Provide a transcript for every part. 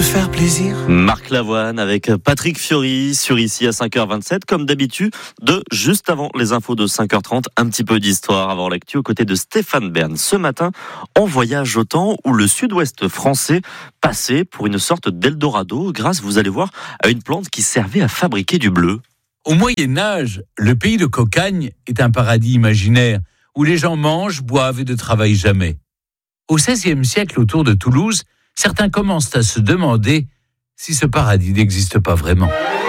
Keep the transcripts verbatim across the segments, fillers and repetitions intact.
faire plaisir. Marc Lavoine avec Patrick Fiori sur Ici à cinq heures vingt-sept, comme d'habitude, de juste avant les infos de cinq heures trente, un petit peu d'histoire avant l'actu aux côtés de Stéphane Bern. Ce matin, on voyage au temps où le sud-ouest français passait pour une sorte d'Eldorado grâce, vous allez voir, à une plante qui servait à fabriquer du bleu. Au Moyen-Âge, le pays de Cocagne est un paradis imaginaire où les gens mangent, boivent et ne travaillent jamais. Au seizième siècle, autour de Toulouse, certains commencent à se demander si ce paradis n'existe pas vraiment.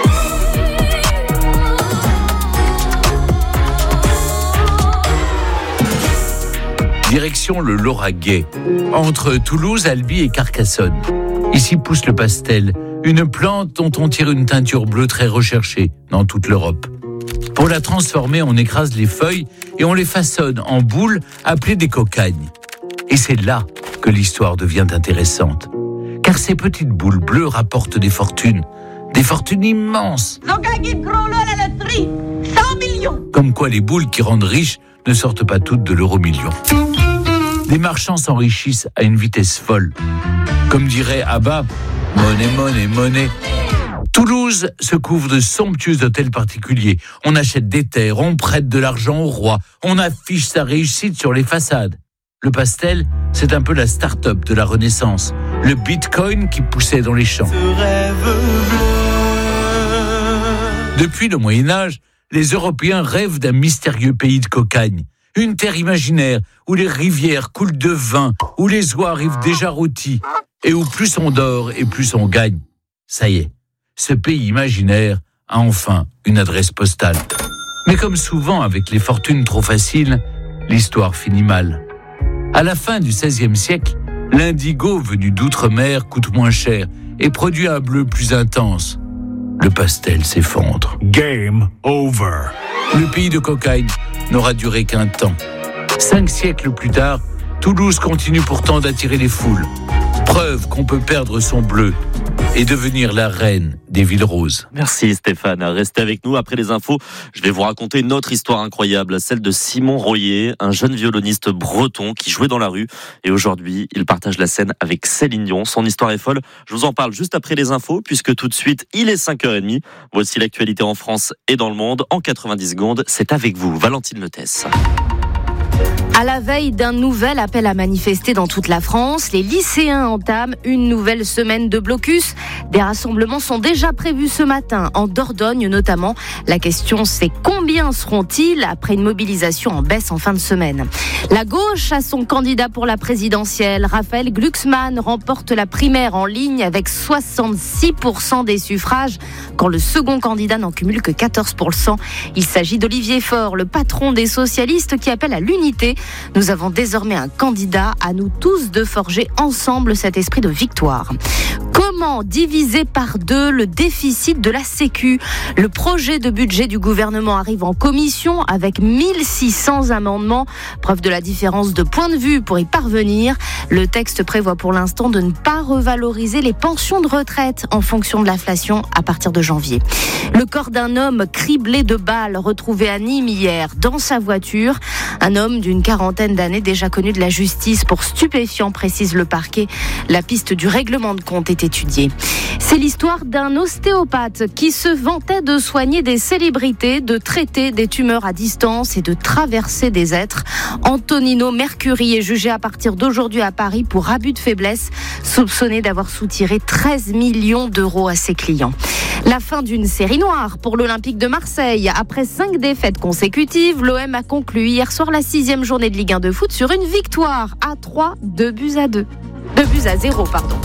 Direction le Lauragais, entre Toulouse, Albi et Carcassonne. Ici pousse le pastel, une plante dont on tire une teinture bleue très recherchée dans toute l'Europe. Pour la transformer, on écrase les feuilles et on les façonne en boules appelées des cocagnes. Et c'est là que l'histoire devient intéressante. Car ces petites boules bleues rapportent des fortunes, des fortunes immenses. cent millions. Comme quoi les boules qui rendent riches ne sortent pas toutes de l'euro-million. Les marchands s'enrichissent à une vitesse folle. Comme dirait Abba, monnaie, monnaie, monnaie. Toulouse se couvre de somptueux hôtels particuliers. On achète des terres, on prête de l'argent au roi, on affiche sa réussite sur les façades. Le pastel, c'est un peu la start-up de la Renaissance. Le bitcoin qui poussait dans les champs. Depuis le Moyen-Âge, les Européens rêvent d'un mystérieux pays de cocagne. Une terre imaginaire où les rivières coulent de vin, où les oies arrivent déjà rôties, et où plus on dort et plus on gagne. Ça y est, ce pays imaginaire a enfin une adresse postale. Mais comme souvent avec les fortunes trop faciles, l'histoire finit mal. À la fin du seizième siècle, l'indigo venu d'outre-mer coûte moins cher et produit un bleu plus intense. Le pastel s'effondre. Game over. Le pays de cocagne n'aura duré qu'un temps. Cinq siècles plus tard, Toulouse continue pourtant d'attirer les foules. Preuve qu'on peut perdre son bleu et devenir la reine des villes roses. Merci Stéphane, restez avec nous. Après les infos, je vais vous raconter une autre histoire incroyable, celle de Simon Royer, un jeune violoniste breton qui jouait dans la rue. Et aujourd'hui, il partage la scène avec Céline Dion. Son histoire est folle. Je vous en parle juste après les infos, puisque tout de suite, il est cinq heures trente. Voici l'actualité en France et dans le monde. En quatre-vingt-dix secondes, c'est avec vous, Valentine Letès. À la veille d'un nouvel appel à manifester dans toute la France, les lycéens entament une nouvelle semaine de blocus. Des rassemblements sont déjà prévus ce matin, en Dordogne notamment. La question c'est combien seront-ils après une mobilisation en baisse en fin de semaine? La gauche a son candidat pour la présidentielle. Raphaël Glucksmann remporte la primaire en ligne avec soixante-six pour cent des suffrages, quand le second candidat n'en cumule que quatorze pour cent. Il s'agit d'Olivier Faure, le patron des socialistes qui appelle à l'unité. Nous avons désormais un candidat, à nous tous de forger ensemble cet esprit de victoire. Comment diviser par deux le déficit de la Sécu? Le projet de budget du gouvernement arrive en commission avec mille six cents amendements. Preuve de la différence de point de vue pour y parvenir. Le texte prévoit pour l'instant de ne pas revaloriser les pensions de retraite en fonction de l'inflation à partir de janvier. Le corps d'un homme criblé de balles retrouvé à Nîmes hier dans sa voiture. Un homme d'une quarantaine d'années déjà connu de la justice pour stupéfiants, précise le parquet. La piste du règlement de compte est étudiée. C'est l'histoire d'un ostéopathe qui se vantait de soigner des célébrités, de traiter des tumeurs à distance et de traverser des êtres. Antonino Mercuri est jugé à partir d'aujourd'hui à Paris pour abus de faiblesse, soupçonné d'avoir soutiré treize millions d'euros à ses clients. La fin d'une série noire pour l'Olympique de Marseille. Après cinq défaites consécutives, l'O M a conclu hier soir la sixième journée de Ligue un de foot sur une victoire à trois, deux buts à deux. deux buts à zéro, pardon.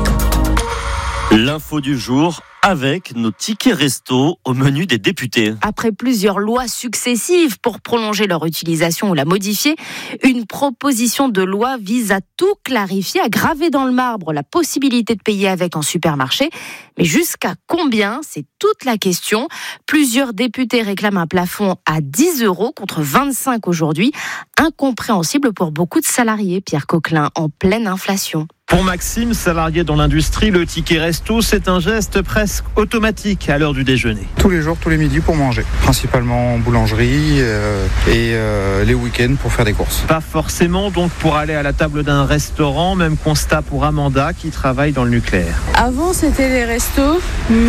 L'info du jour avec nos tickets resto au menu des députés. Après plusieurs lois successives pour prolonger leur utilisation ou la modifier, une proposition de loi vise à tout clarifier, à graver dans le marbre la possibilité de payer avec en supermarché. Mais jusqu'à combien? C'est toute la question. Plusieurs députés réclament un plafond à dix euros contre vingt-cinq aujourd'hui. Incompréhensible pour beaucoup de salariés, Pierre Coquelin, en pleine inflation. Pour Maxime, salarié dans l'industrie, le ticket resto, c'est un geste presque automatique à l'heure du déjeuner. Tous les jours, tous les midis pour manger. Principalement en boulangerie euh, et euh, les week-ends pour faire des courses. Pas forcément donc pour aller à la table d'un restaurant, même constat pour Amanda qui travaille dans le nucléaire. Avant c'était les restos,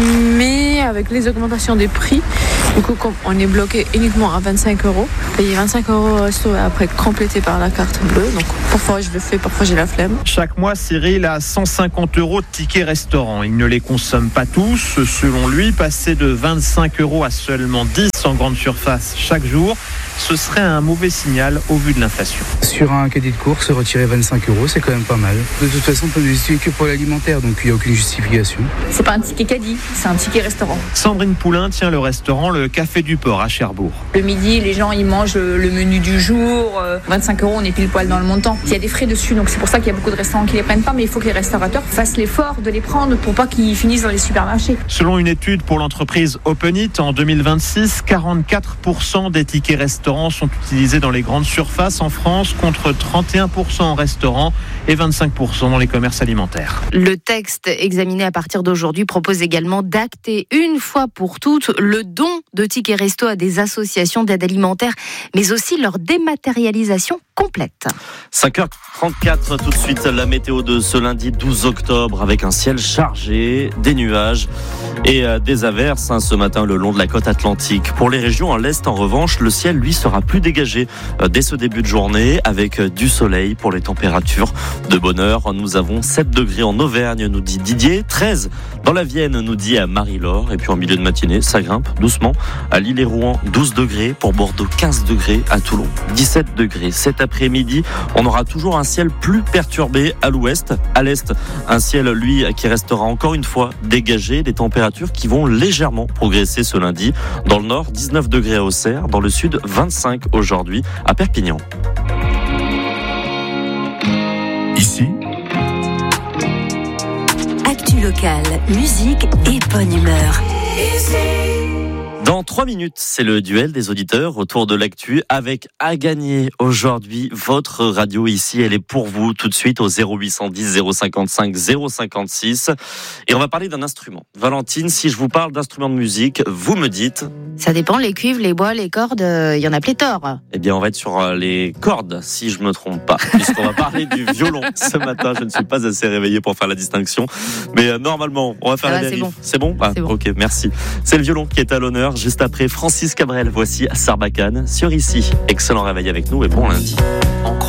mais avec les augmentations des prix, du coup on est bloqué uniquement à vingt-cinq euros. Payer vingt-cinq euros au resto et après complété par la carte bleue. Donc parfois je le fais, parfois j'ai la flemme. Chaque mois, Cyril a cent cinquante euros de tickets restaurant. Il ne les consomme pas tous. Selon lui, passer de vingt-cinq euros à seulement dix en grande surface chaque jour, ce serait un mauvais signal au vu de l'inflation. Sur un caddie de course, retirer vingt-cinq euros, c'est quand même pas mal. De toute façon, on peut l'utiliser que pour l'alimentaire, donc il n'y a aucune justification. C'est pas un ticket caddie, c'est un ticket restaurant. Sandrine Poulain tient le restaurant Le Café du Port à Cherbourg. Le midi, les gens ils mangent le menu du jour. vingt-cinq euros, on est pile poil dans le montant. Il y a des frais dessus, donc c'est pour ça qu'il y a beaucoup de restaurants qui les prennent pas, mais il faut que les restaurateurs fassent l'effort de les prendre pour pas qu'ils finissent dans les supermarchés. Selon une étude pour l'entreprise Open Eat, en deux mille vingt-six, quarante-quatre pour cent des tickets restaurants sont utilisés dans les grandes surfaces en France, contre trente et un pour cent en restaurant et vingt-cinq pour cent dans les commerces alimentaires. Le texte examiné à partir d'aujourd'hui propose également d'acter une fois pour toutes le don de tickets resto à des associations d'aide alimentaire, mais aussi leur dématérialisation complète. cinq heures trente-quatre, tout de suite la météo de ce lundi douze octobre avec un ciel chargé, des nuages et des averses ce matin le long de la côte atlantique. Pour les régions à l'est, en revanche, le ciel lui sera plus dégagé dès ce début de journée avec du soleil. Pour les températures de bonne heure, nous avons sept degrés en Auvergne, nous dit Didier, treize dans la Vienne, nous dit Marie-Laure, et puis en milieu de matinée, ça grimpe doucement à Lille et Rouen, douze degrés, pour Bordeaux quinze degrés, à Toulon dix-sept degrés. Cet après-midi, on aura toujours un ciel plus perturbé à l'ouest, à l'est, un ciel lui qui restera encore une fois dégagé, des températures qui vont légèrement progresser ce lundi. Dans le nord, dix-neuf degrés à Auxerre, dans le sud, vingt-cinq aujourd'hui à Perpignan. Ici, actu locale, musique et bonne humeur. Dans trois minutes, c'est le duel des auditeurs autour de l'actu avec à gagner aujourd'hui votre radio ici. Elle est pour vous tout de suite au zéro huit cent dix zéro cinquante-cinq zéro cinquante-six. Et on va parler d'un instrument. Valentine, si je vous parle d'instrument de musique, vous me dites... Ça dépend, les cuivres, les bois, les cordes, il euh, y en a pléthore. Eh bien, on va être sur les cordes, si je me trompe pas, puisqu'on va parler du violon ce matin. Je ne suis pas assez réveillé pour faire la distinction, mais euh, normalement, on va faire Ça la va, vérif. c'est bon. C'est bon, ah, C'est bon. Ok, merci. C'est le violon qui est à l'honneur. Juste après Francis Cabrel, voici Sarbacane sur Ici. Excellent réveil avec nous et bon lundi.